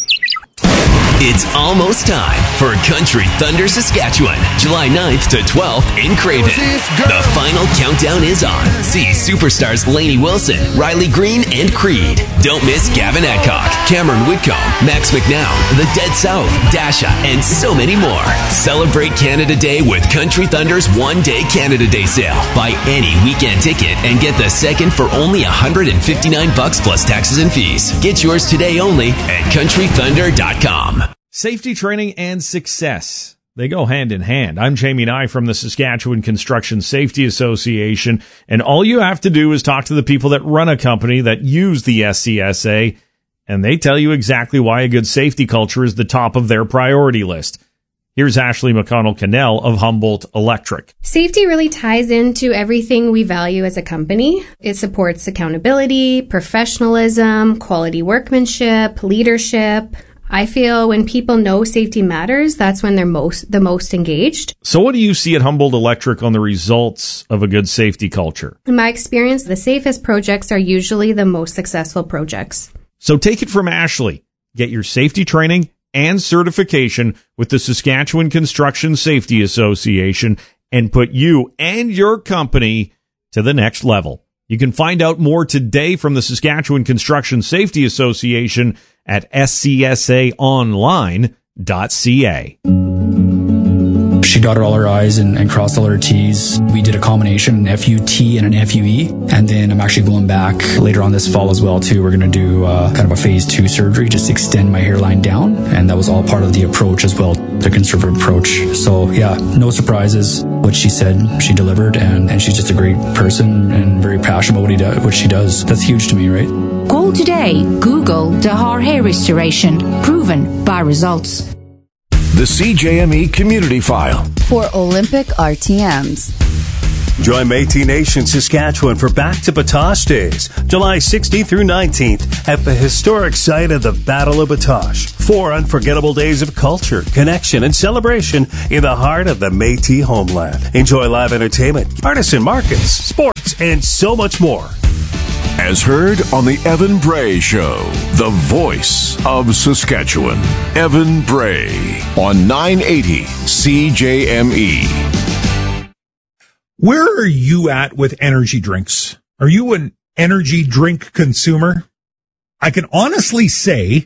It's almost time for Country Thunder Saskatchewan, July ninth to twelfth in Craven. The final countdown is on. See superstars Lainey Wilson, Riley Green, and Creed. Don't miss Gavin Adcock, Cameron Whitcomb, Max McNown, The Dead South, Dasha, and so many more. Celebrate Canada Day with Country Thunder's one-day Canada Day sale. Buy any weekend ticket and get the second for only one hundred fifty-nine bucks plus taxes and fees. Get yours today only at country thunder dot com. Safety training and success. They go hand in hand. I'm Jamie Nye from the Saskatchewan Construction Safety Association, and all you have to do is talk to the people that run a company that use the S C S A, and they tell you exactly why a good safety culture is the top of their priority list. Here's Ashley McConnell-Cannell of Humboldt Electric. Safety really ties into everything we value as a company. It supports accountability, professionalism, quality workmanship, leadership. I feel when people know safety matters, that's when they're most the most engaged. So what do you see at Humboldt Electric on the results of a good safety culture? In my experience, the safest projects are usually the most successful projects. So take it from Ashley. Get your safety training and certification with the Saskatchewan Construction Safety Association and put you and your company to the next level. You can find out more today from the Saskatchewan Construction Safety Association at s c s a online dot c a. She dotted all her I's and, and crossed all her T's. We did a combination, an F U T and an F U E. And then I'm actually going back later on this fall as well, too. We're going to do uh, kind of a phase two surgery, just extend my hairline down. And that was all part of the approach as well, the conservative approach. So, yeah, no surprises. What she said, she delivered. And, and she's just a great person and very passionate about what, he do, what she does. That's huge to me, right? Call today. Google Dahar Hair Restoration. Proven by results. The C J M E Community File. For Olympic R T Ms. Join Métis Nation Saskatchewan for Back to Batoche Days, July sixteenth through nineteenth at the historic site of the Battle of Batoche. Four unforgettable days of culture, connection, and celebration in the heart of the Métis homeland. Enjoy live entertainment, artisan markets, sports, and so much more. As heard on the Evan Bray Show, the voice of Saskatchewan. Evan Bray on nine eighty C J M E. Where are you at with energy drinks? Are you an energy drink consumer? I can honestly say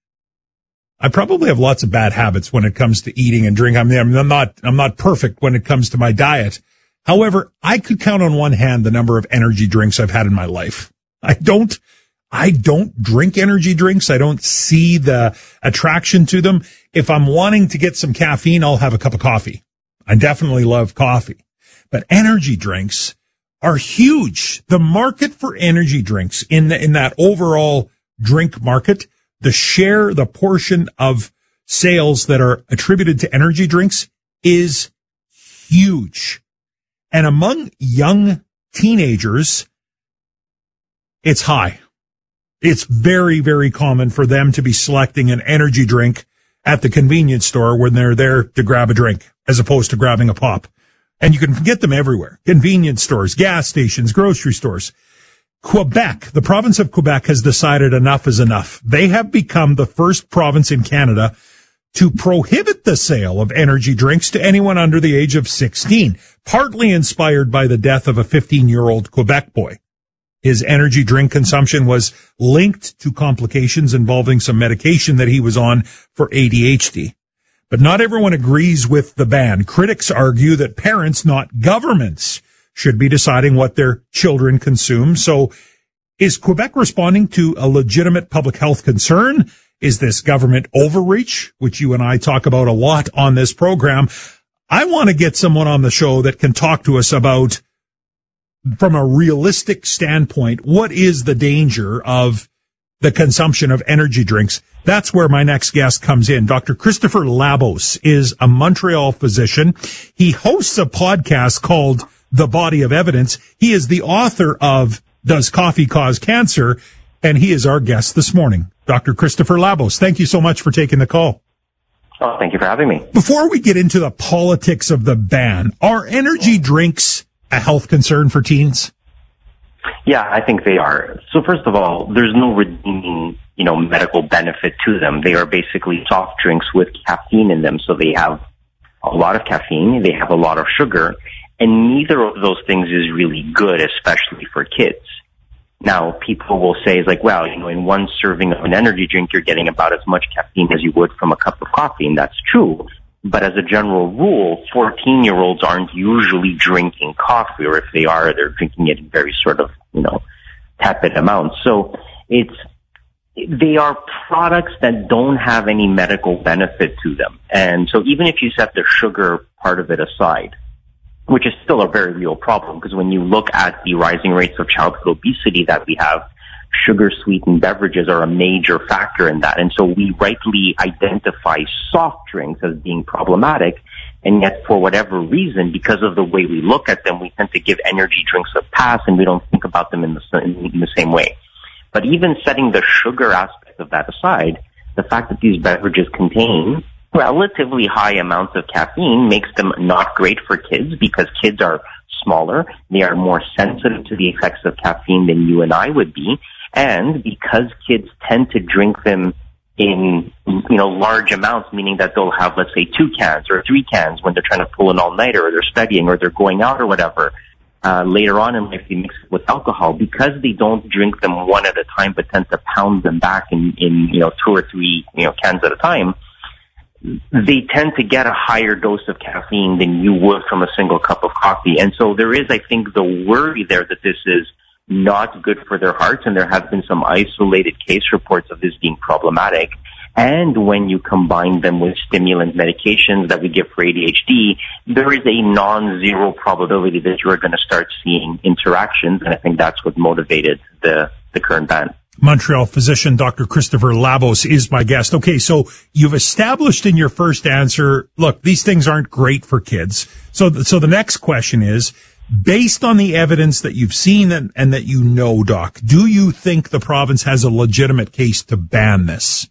I probably have lots of bad habits when it comes to eating and drinking. I mean, I'm not, I'm not perfect when it comes to my diet. However, I could count on one hand the number of energy drinks I've had in my life. I don't, I don't drink energy drinks. I don't see the attraction to them. If I'm wanting to get some caffeine, I'll have a cup of coffee. I definitely love coffee. But energy drinks are huge. The market for energy drinks in the, in that overall drink market, the share, the portion of sales that are attributed to energy drinks is huge. And among young teenagers, it's high. It's very, very common for them to be selecting an energy drink at the convenience store when they're there to grab a drink as opposed to grabbing a pop. And you can get them everywhere. Convenience stores, gas stations, grocery stores. Quebec, the province of Quebec has decided enough is enough. They have become the first province in Canada to prohibit the sale of energy drinks to anyone under the age of sixteen, partly inspired by the death of a fifteen-year-old Quebec boy. His energy drink consumption was linked to complications involving some medication that he was on for A D H D. But not everyone agrees with the ban. Critics argue that parents, not governments, should be deciding what their children consume. So is Quebec responding to a legitimate public health concern? Is this government overreach, which you and I talk about a lot on this program? I want to get someone on the show that can talk to us about, from a realistic standpoint, what is the danger of the consumption of energy drinks? That's where my next guest comes in. Doctor Christopher Labos is a Montreal physician. He hosts a podcast called The Body of Evidence. He is the author of Does Coffee Cause Cancer? And he is our guest this morning. Doctor Christopher Labos, thank you so much for taking the call. Oh, thank you for having me. Before we get into the politics of the ban, are energy drinks a health concern for teens? Yeah, I think they are. So first of all, there's no redeeming, you know, medical benefit to them. They are basically soft drinks with caffeine in them. So they have a lot of caffeine, they have a lot of sugar, and neither of those things is really good, especially for kids. Now, people will say, it's like, well, you know, in one serving of an energy drink, you're getting about as much caffeine as you would from a cup of coffee, and that's true. But as a general rule, fourteen-year-olds aren't usually drinking coffee, or if they are, they're drinking it in very sort of, you know, tepid amounts. So it's, they are products that don't have any medical benefit to them. And so even if you set the sugar part of it aside, which is still a very real problem, because when you look at the rising rates of childhood obesity that we have, sugar-sweetened beverages are a major factor in that. And so we rightly identify soft drinks as being problematic, and yet for whatever reason, because of the way we look at them, we tend to give energy drinks a pass, and we don't think about them in the, in the same way. But even setting the sugar aspect of that aside, the fact that these beverages contain relatively high amounts of caffeine makes them not great for kids, because kids are smaller, they are more sensitive to the effects of caffeine than you and I would be. And because kids tend to drink them in, you know, large amounts, meaning that they'll have, let's say, two cans or three cans when they're trying to pull an all-nighter, or they're studying, or they're going out or whatever. Uh, later on in life, they mix it with alcohol. Because they don't drink them one at a time, but tend to pound them back in, in, you know, two or three, you know, cans at a time, they tend to get a higher dose of caffeine than you would from a single cup of coffee. And so there is, I think, the worry there that this is not good for their hearts, and there have been some isolated case reports of this being problematic. And when you combine them with stimulant medications that we give for A D H D, there is a non-zero probability that you're going to start seeing interactions, and I think that's what motivated the, the current ban. Montreal physician Doctor Christopher Labos is my guest. Okay, so you've established in your first answer, look, these things aren't great for kids. So, th- so the next question is, based on the evidence that you've seen and, and that you know, Doc, do you think the province has a legitimate case to ban this?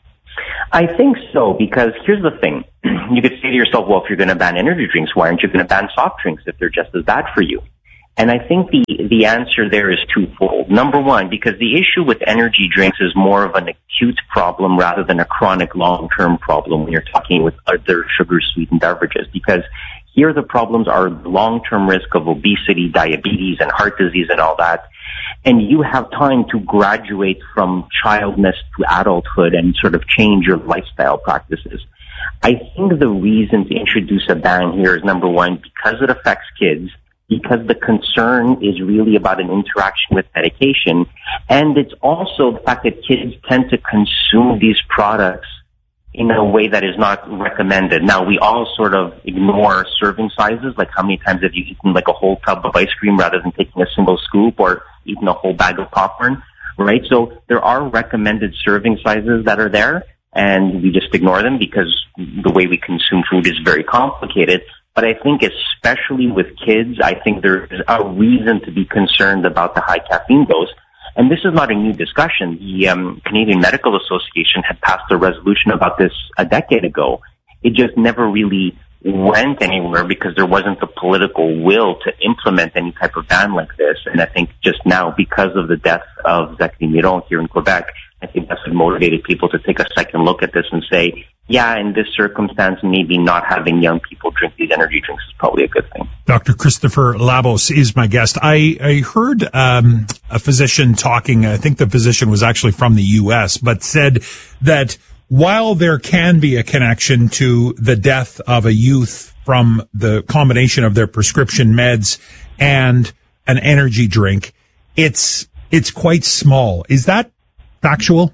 I think so, because here's the thing. You could say to yourself, well, if you're going to ban energy drinks, why aren't you going to ban soft drinks if they're just as bad for you? And I think the, the answer there is twofold. Number one, because the issue with energy drinks is more of an acute problem rather than a chronic long-term problem when you're talking with other sugar-sweetened beverages, because here the problems are long-term risk of obesity, diabetes, and heart disease and all that. And you have time to graduate from childness to adulthood and sort of change your lifestyle practices. I think the reason to introduce a ban here is, number one, because it affects kids, because the concern is really about an interaction with medication, and it's also the fact that kids tend to consume these products in a way that is not recommended. Now, we all sort of ignore serving sizes, like how many times have you eaten like a whole tub of ice cream rather than taking a single scoop or eating a whole bag of popcorn, right? So there are recommended serving sizes that are there, and we just ignore them because the way we consume food is very complicated. But I think especially with kids, I think there's a reason to be concerned about the high caffeine dose. And this is not a new discussion. The um, Canadian Medical Association had passed a resolution about this a decade ago. It just never really went anywhere because there wasn't the political will to implement any type of ban like this. And I think just now, because of the death of Zachary Miron here in Quebec, I think that's what motivated people to take a second look at this and say, yeah, in this circumstance, maybe not having young people drink these energy drinks is probably a good thing. Doctor Christopher Labos is my guest. I, I heard um, a physician talking, I think the physician was actually from the U S, but said that while there can be a connection to the death of a youth from the combination of their prescription meds and an energy drink, it's it's quite small. Is that factual?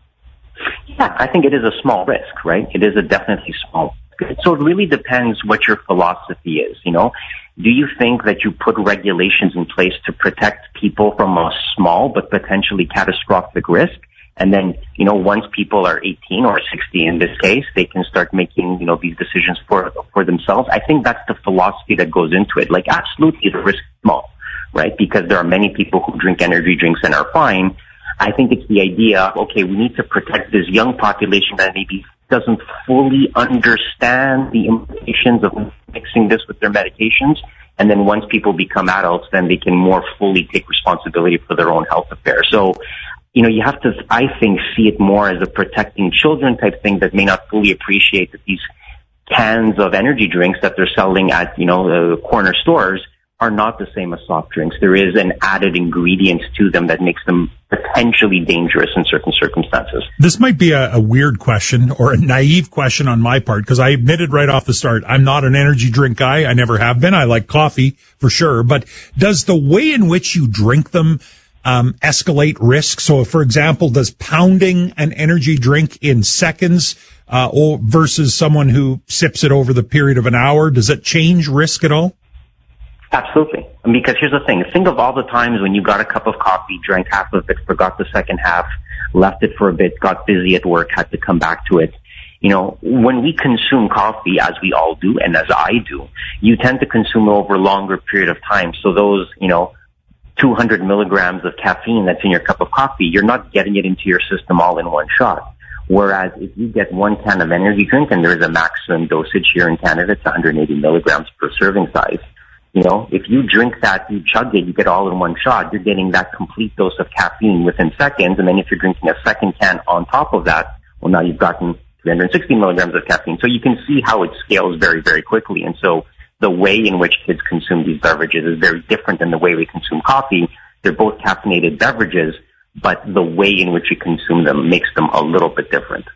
Yeah, I think it is a small risk, right? It is a definitely small risk. So it really depends what your philosophy is, you know? Do you think that you put regulations in place to protect people from a small but potentially catastrophic risk? And then, you know, once people are eighteen or sixty in this case, they can start making, you know, these decisions for, for themselves. I think that's the philosophy that goes into it. Like, absolutely, the risk is small, right? Because there are many people who drink energy drinks and are fine. I think it's the idea of, okay, we need to protect this young population that maybe doesn't fully understand the implications of mixing this with their medications. And then once people become adults, then they can more fully take responsibility for their own health affairs. So, you know, you have to, I think, see it more as a protecting children type thing that may not fully appreciate that these cans of energy drinks that they're selling at, you know, the corner stores are not the same as soft drinks. There is an added ingredient to them that makes them potentially dangerous in certain circumstances. This might be a, a weird question or a naive question on my part, because I admitted right off the start, I'm not an energy drink guy. I never have been. I like coffee for sure. But does the way in which you drink them um, escalate risk? So, for example, does pounding an energy drink in seconds uh, or versus someone who sips it over the period of an hour, does it change risk at all? Absolutely. Because here's the thing. Think of all the times when you got a cup of coffee, drank half of it, forgot the second half, left it for a bit, got busy at work, had to come back to it. You know, when we consume coffee, as we all do, and as I do, you tend to consume it over a longer period of time. So those, you know, two hundred milligrams of caffeine that's in your cup of coffee, you're not getting it into your system all in one shot. Whereas if you get one can of energy drink, and there is a maximum dosage here in Canada, it's one hundred eighty milligrams per serving size. You know, if you drink that, you chug it, you get all in one shot, you're getting that complete dose of caffeine within seconds. And then if you're drinking a second can on top of that, well, now you've gotten three hundred sixty milligrams of caffeine. So you can see how it scales very, very quickly. And so the way in which kids consume these beverages is very different than the way we consume coffee. They're both caffeinated beverages, but the way in which you consume them makes them a little bit different.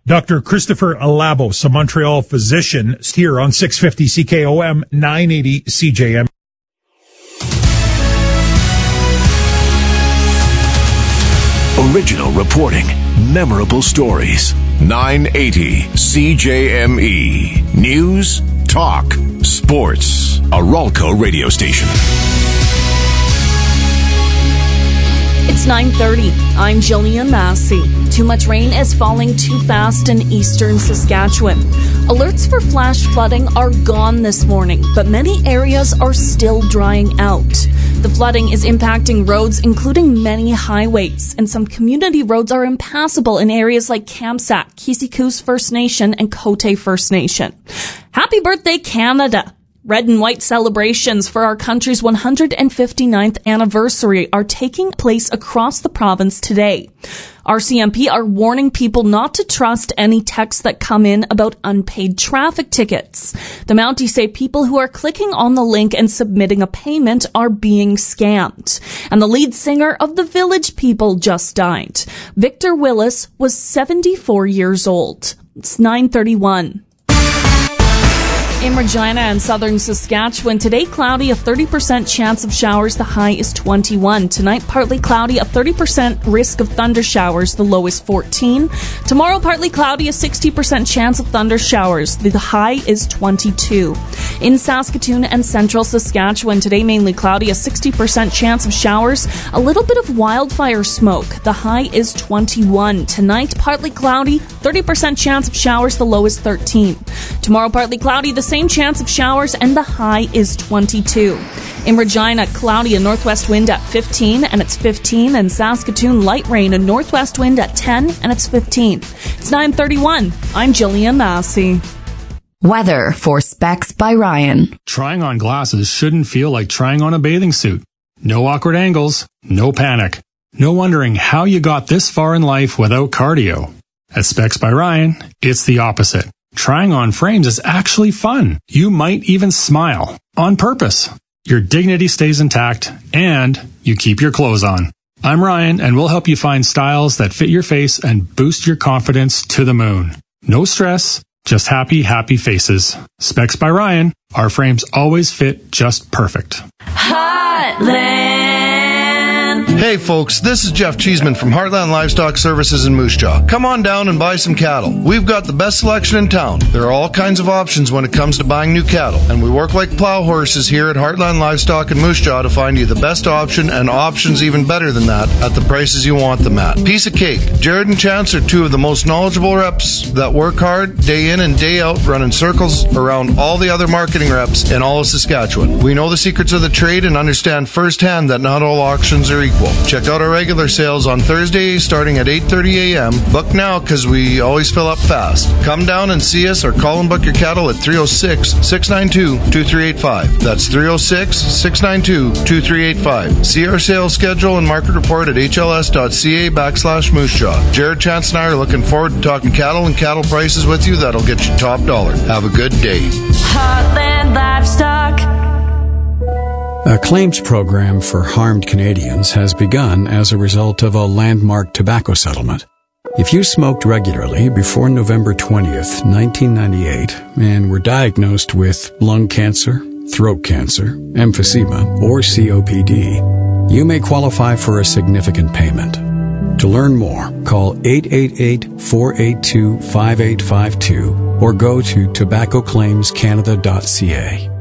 Doctor Christopher Alabos, a Montreal physician, is here on six fifty C K O M, nine eighty C J M. Original reporting, memorable stories. nine eighty C J M E. News, talk, sports. A Rolco radio station. It's nine thirty. I'm Jillian Massey. Too much rain is falling too fast in eastern Saskatchewan. Alerts for flash flooding are gone this morning, but many areas are still drying out. The flooding is impacting roads, including many highways, and some community roads are impassable in areas like Kamsack, Kisiku's First Nation, and Cote First Nation. Happy birthday, Canada! Red and white celebrations for our country's one hundred fifty-ninth anniversary are taking place across the province today. R C M P are warning people not to trust any texts that come in about unpaid traffic tickets. The Mounties say people who are clicking on the link and submitting a payment are being scammed. And the lead singer of the Village People just died. Victor Willis was seventy-four years old. It's nine thirty-one. In Regina and southern Saskatchewan, today cloudy, a thirty percent chance of showers, the high is twenty-one. Tonight, partly cloudy, a thirty percent risk of thunder showers, the low is fourteen. Tomorrow, partly cloudy, a sixty percent chance of thunder showers, the high is twenty-two. In Saskatoon and central Saskatchewan, today mainly cloudy, a sixty percent chance of showers, a little bit of wildfire smoke, the high is twenty-one. Tonight, partly cloudy, thirty percent chance of showers, the low is thirteen. Tomorrow, partly cloudy, the same chance of showers, and the high is twenty-two. In Regina, cloudy, a northwest wind at fifteen, and it's fifteen. And Saskatoon, light rain, a northwest wind at ten, and it's fifteen. It's nine thirty-one. I'm Jillian Massey. Weather for Specs by Ryan. Trying on glasses shouldn't feel like trying on a bathing suit. No awkward angles, no panic. No wondering how you got this far in life without cardio. At Specs by Ryan, it's the opposite. Trying on frames is actually fun. You might even smile. On purpose. Your dignity stays intact, and you keep your clothes on. I'm Ryan, and we'll help you find styles that fit your face and boost your confidence to the moon. No stress, just happy, happy faces. Specs by Ryan. Our frames always fit just perfect. Heartland. Hey folks, this is Jeff Cheeseman from Heartland Livestock Services in Moose Jaw. Come on down and buy some cattle. We've got the best selection in town. There are all kinds of options when it comes to buying new cattle, and we work like plow horses here at Heartland Livestock in Moose Jaw to find you the best option, and options even better than that at the prices you want them at. Piece of cake. Jared and Chance are two of the most knowledgeable reps that work hard day in and day out running circles around all the other marketing reps in all of Saskatchewan. We know the secrets of the trade and understand firsthand that not all auctions are equal. Check out our regular sales on Thursday starting at eight thirty a.m. Book now because we always fill up fast. Come down and see us or call and book your cattle at three oh six, six nine two, two three eight five. That's three oh six, six nine two, two three eight five. See our sales schedule and market report at hls.ca backslash moose jaw. Jared, Chance, and I are looking forward to talking cattle and cattle prices with you that'll get you top dollar. Have a good day. Heartland Livestock. A claims program for harmed Canadians has begun as a result of a landmark tobacco settlement. If you smoked regularly before November twentieth, nineteen ninety-eight, and were diagnosed with lung cancer, throat cancer, emphysema, or C O P D, you may qualify for a significant payment. To learn more, call eight eight eight, four eight two, five eight five two or go to tobacco claims canada dot c a.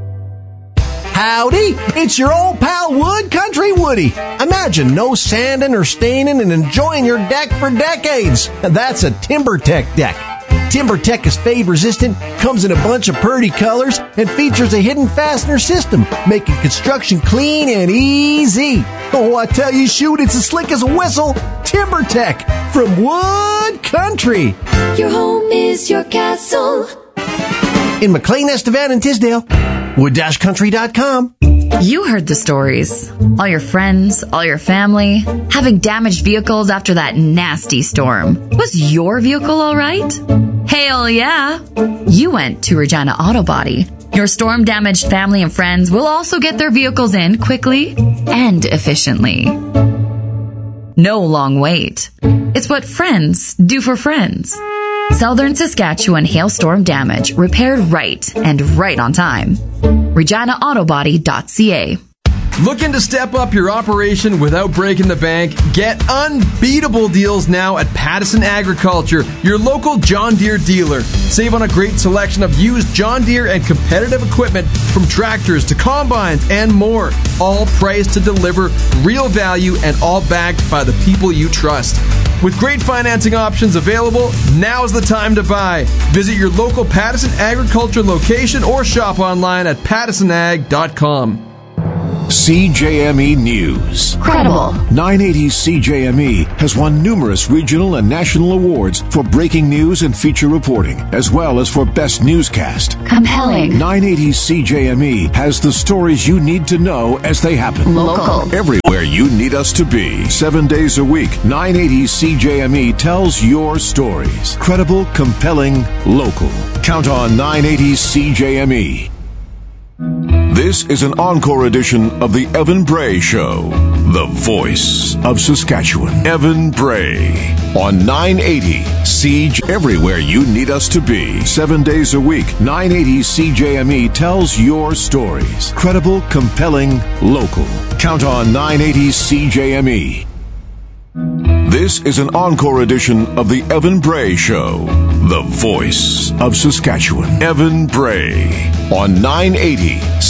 Howdy, it's your old pal Wood Country Woody. Imagine no sanding or staining and enjoying your deck for decades. That's a TimberTech deck. TimberTech is fade resistant, comes in a bunch of pretty colors, and features a hidden fastener system, making construction clean and easy. Oh, I tell you, shoot, it's as slick as a whistle. TimberTech from Wood Country. Your home is your castle. In McLean, Estevan, and Tisdale. wood dash country dot com. You heard the stories. All your friends, all your family, having damaged vehicles after that nasty storm. Was your vehicle all right? Hell yeah! You went to Regina Auto Body. Your storm-damaged family and friends will also get their vehicles in quickly and efficiently. No long wait. It's what friends do for friends. Southern Saskatchewan hailstorm damage repaired right and right on time. Regina Autobody dot C A. Looking to step up your operation without breaking the bank? Get unbeatable deals now at Pattison Agriculture, your local John Deere dealer. Save on a great selection of used John Deere and competitive equipment from tractors to combines and more. All priced to deliver real value and all backed by the people you trust. With great financing options available, now's the time to buy. Visit your local Pattison Agriculture location or shop online at pattison ag dot com. C J M E News. Credible. nine eighty C J M E has won numerous regional and national awards for breaking news and feature reporting, as well as for best newscast. Compelling. nine eighty C J M E has the stories you need to know as they happen. Local. Everywhere you need us to be. Seven days a week, nine eighty C J M E tells your stories. Credible, compelling, local. Count on nine eighty C J M E. This is an encore edition of the Evan Bray Show, the voice of Saskatchewan. Evan Bray on nine eighty C J. Everywhere you need us to be. Seven days a week, nine eighty C J M E tells your stories. Credible, compelling, local. Count on nine eighty C J M E. This is an encore edition of the Evan Bray Show, the voice of Saskatchewan. Evan Bray on nine eighty